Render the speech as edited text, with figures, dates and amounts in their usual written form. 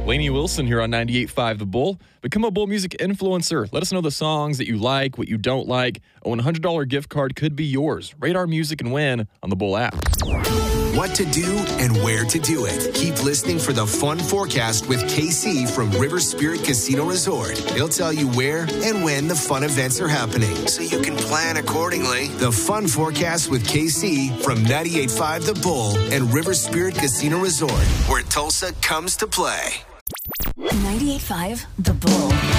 Lainey Wilson here on 98.5 The Bull. Become a Bull music influencer. Let us know the songs that you like, what you don't like. A $100 gift card could be yours. Rate our music and win on the Bull app. What to do and where to do it. Keep listening for the Fun Forecast with KC from River Spirit Casino Resort. He'll tell you where and when the fun events are happening, so you can plan accordingly. The Fun Forecast with KC from 98.5 The Bull and River Spirit Casino Resort, where Tulsa comes to play. 98.5 The Bull.